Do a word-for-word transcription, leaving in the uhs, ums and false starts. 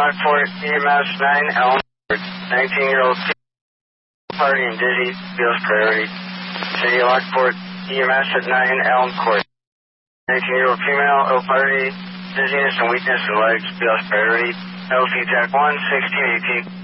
Lockport, E M S nine Elm Court, nineteen-year-old party and dizzy, feels priority. City of Lockport, E M S at nine Elm Court, nineteen-year-old female, O party, dizziness and weakness in legs, feels priority. L C Tech one, sixteen eighteen.